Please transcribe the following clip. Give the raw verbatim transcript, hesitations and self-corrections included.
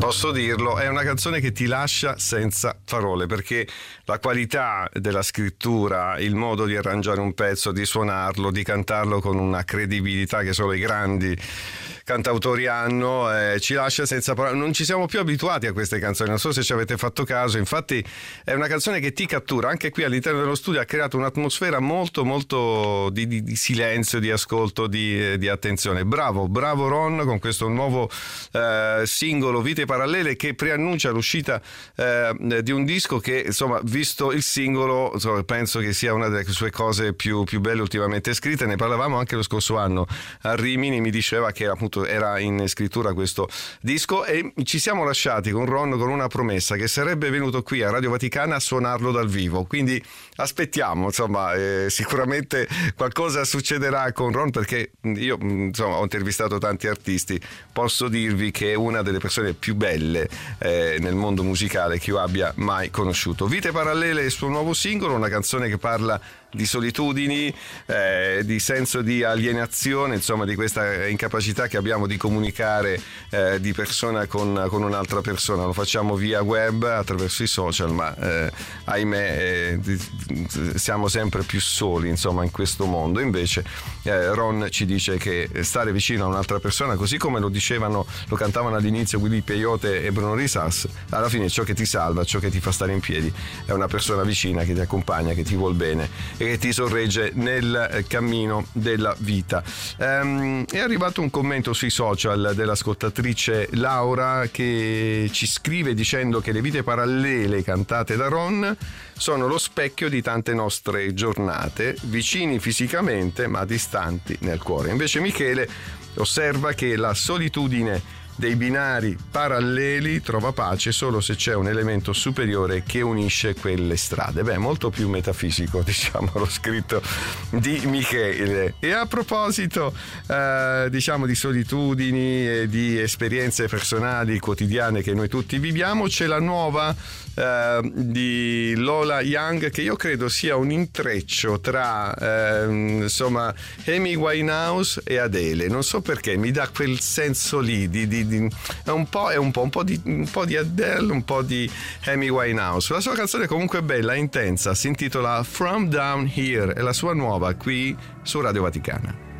Posso dirlo, è una canzone che ti lascia senza parole, perché la qualità della scrittura, il modo di arrangiare un pezzo, di suonarlo, di cantarlo con una credibilità che solo i grandi cantautori hanno, eh, ci lascia senza parole. Non ci siamo più abituati a queste canzoni, non so se ci avete fatto caso, infatti è una canzone che ti cattura. Anche qui all'interno dello studio ha creato un'atmosfera molto molto di, di, di silenzio, di ascolto, di, di attenzione. Bravo, bravo Ron con questo nuovo eh, singolo Vite Parallele, che preannuncia l'uscita eh, di un disco che, insomma, visto il singolo, insomma, penso che sia una delle sue cose più, più belle ultimamente scritte. Ne parlavamo anche lo scorso anno a Rimini, mi diceva che appunto era in scrittura questo disco, e ci siamo lasciati con Ron con una promessa che sarebbe venuto qui a Radio Vaticana a suonarlo dal vivo, quindi aspettiamo, insomma, eh, sicuramente qualcosa succederà con Ron, perché io, insomma, ho intervistato tanti artisti, posso dirvi che è una delle persone più belle eh, nel mondo musicale che io abbia mai conosciuto. Vite Parallele è il suo nuovo singolo, una canzone che parla di solitudini, eh, di senso di alienazione, insomma, di questa incapacità che abbiamo di comunicare eh, di persona con, con un'altra persona. Lo facciamo via web, attraverso i social, ma eh, ahimè eh, siamo sempre più soli, insomma, in questo mondo. Invece eh, Ron ci dice che stare vicino a un'altra persona, così come lo dicevano, lo cantavano all'inizio Willy Peyote e Bruno Risas, alla fine ciò che ti salva, ciò che ti fa stare in piedi è una persona vicina che ti accompagna, che ti vuol bene e che ti sorregge nel cammino della vita. Um, è arrivato un commento sui social dell'ascoltatrice Laura, che ci scrive dicendo che le vite parallele cantate da Ron sono lo specchio di tante nostre giornate, vicini fisicamente ma distanti nel cuore. Invece Michele osserva che la solitudine dei binari paralleli trova pace solo se c'è un elemento superiore che unisce quelle strade. Beh, molto più metafisico, diciamo, lo scritto di Michele. E a proposito eh, diciamo di solitudini e di esperienze personali quotidiane che noi tutti viviamo, c'è la nuova eh, di Lola Young, che io credo sia un intreccio tra eh, insomma Amy Winehouse e Adele. Non so perché mi dà quel senso lì di, di è un po', è un po', un po' di, un po' di Adele, un po' di Amy Winehouse. La sua canzone comunque è bella, è intensa, si intitola From Down Here, è la sua nuova qui su Radio Vaticana.